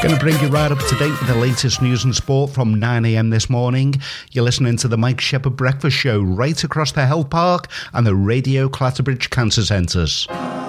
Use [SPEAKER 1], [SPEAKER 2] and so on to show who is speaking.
[SPEAKER 1] Going to bring you right up to date with the latest news and sport from 9 a.m. this morning. You're listening to the Mike Shepherd Breakfast Show right across the Health Park and the Radio Clatterbridge Cancer Centres.